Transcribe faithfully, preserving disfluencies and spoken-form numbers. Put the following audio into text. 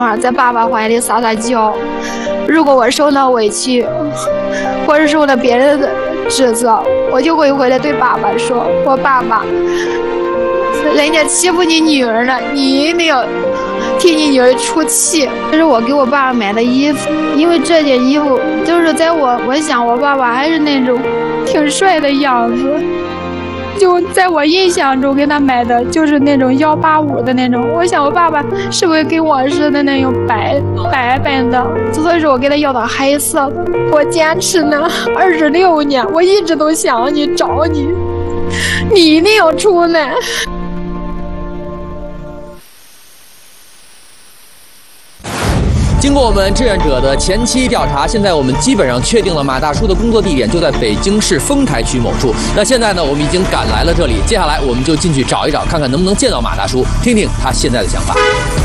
啊，在爸爸怀里撒撒娇。如果我受到委屈，或者受到别人的指责，我就会回来对爸爸说：“我爸爸，人家欺负你女儿了，你一定要替你女儿出气。”这是我给我爸爸买的衣服，因为这件衣服就是在我我想我爸爸还是那种挺帅的样子。就在我印象中给他买的就是那种幺八五的那种，我想我爸爸是不是跟我似的那种白白白的，所以说我给他要的黑色的。我坚持了二十六年，我一直都想你找你，你一定要出来。 经过我们志愿者的前期调查，现在我们基本上确定了马大叔的工作地点就在北京市丰台区某处。那现在呢，我们已经赶来了这里，接下来我们就进去找一找，看看能不能见到马大叔，听听他现在的想法。